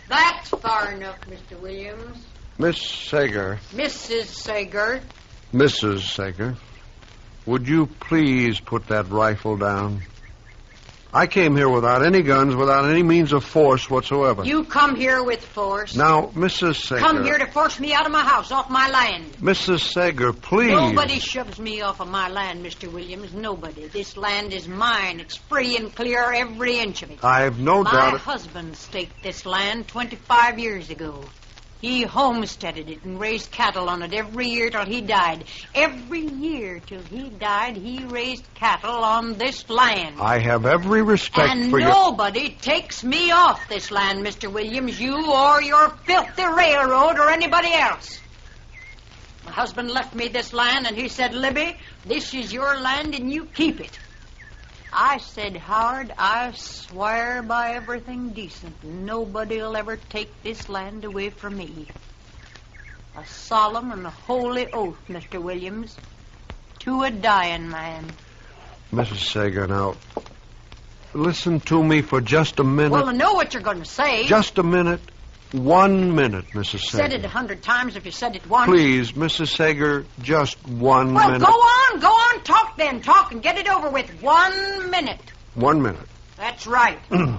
That's far enough, Mr. Williams. Miss Sager. Mrs. Sager. Mrs. Sager. Would you please put that rifle down? I came here without any guns, without any means of force whatsoever. You come here with force. Now, Mrs. Sager... Come here to force me out of my house, off my land. Mrs. Sager, please. Nobody shoves me off of my land, Mr. Williams. Nobody. This land is mine. It's free and clear, every inch of it. I've no doubt... My husband staked this land 25 years ago. He homesteaded it and raised cattle on it every year till he died. Every year till he died, he raised cattle on this land. I have every respect for you. And nobody takes me off this land, Mr. Williams, you or your filthy railroad or anybody else. My husband left me this land, and he said, Libby, this is your land and you keep it. I said, Howard, I swear by everything decent, nobody'll ever take this land away from me. A solemn and a holy oath, Mr. Williams, to a dying man. Mrs. Sager, now, listen to me for just a minute. Well, I know what you're going to say. Just a minute. 1 minute, Mrs. Sager. Said it 100 times if you said it once. Please, Mrs. Sager, just 1 minute. Well, go on, talk then. Talk and get it over with. 1 minute. 1 minute. That's right.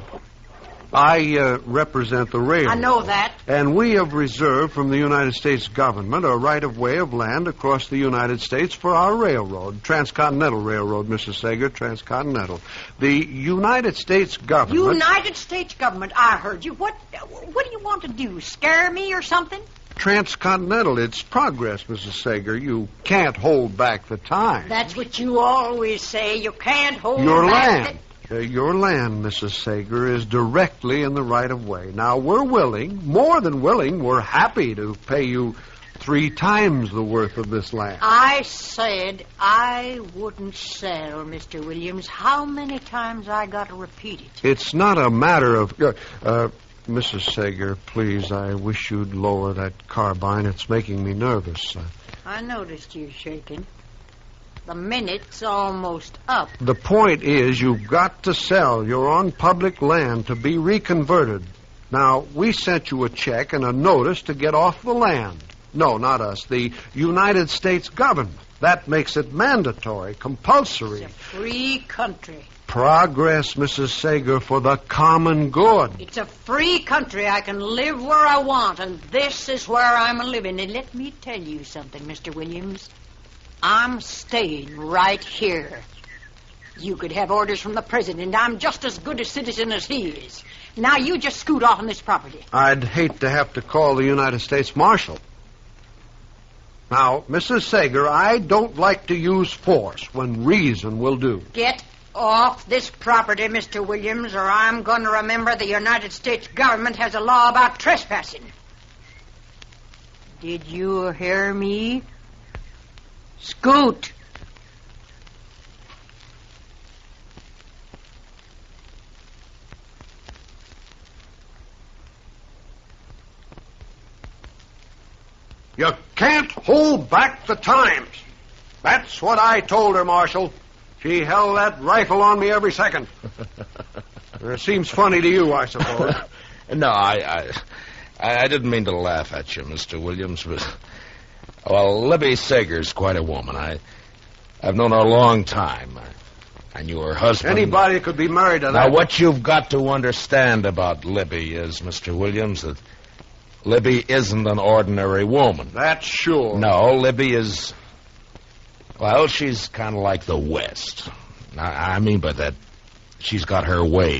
I represent the railroad. I know that. And we have reserved from the United States government a right-of-way of land across the United States for our railroad, Transcontinental Railroad, Mrs. Sager, Transcontinental. The United States government... United States government, I heard you. What do you want to do, scare me or something? Transcontinental, it's progress, Mrs. Sager. You can't hold back the time. That's what you always say. You can't hold Your back land. Your land, Mrs. Sager, is directly in the right-of-way. Now, we're willing, more than willing, we're happy to pay you 3 times the worth of this land. I said I wouldn't sell, Mr. Williams. How many times I got to repeat it? It's not a matter of... Mrs. Sager, please, I wish you'd lower that carbine. It's making me nervous. I noticed you shaking. The minute's almost up. The point is, you've got to sell. You're on public land to be reconverted. Now, we sent you a check and a notice to get off the land. No, not us. The United States government. That makes it mandatory, compulsory. It's a free country. Progress, Mrs. Sager, for the common good. It's a free country. I can live where I want, and this is where I'm living. And let me tell you something, Mr. Williams. I'm staying right here. You could have orders from the president. I'm just as good a citizen as he is. Now you just scoot off on this property. I'd hate to have to call the United States Marshal. Now, Mrs. Sager, I don't like to use force when reason will do. Get off this property, Mr. Williams, or I'm going to remember the United States government has a law about trespassing. Did you hear me? Scoot. You can't hold back the times. That's what I told her, Marshal. She held that rifle on me every second. It seems funny to you, I suppose. No, I didn't mean to laugh at you, Mr. Williams, but... Well, Libby Sager's quite a woman. I've known her a long time. I knew her husband. Anybody could be married to that. Now, what you've got to understand about Libby is, Mr. Williams, that Libby isn't an ordinary woman. That's sure. No, Libby is... Well, she's kind of like the West. I mean by that, she's got her way.